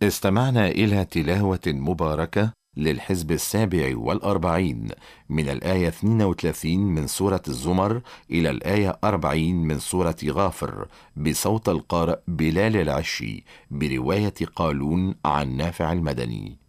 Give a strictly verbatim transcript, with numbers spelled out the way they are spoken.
استمعنا إلى تلاوة مباركة للحزب السابع والأربعين من الآية اثنين وثلاثين من سورة الزمر إلى الآية أربعين من سورة غافر بصوت القارئ بلال العشي برواية قالون عن نافع المدني.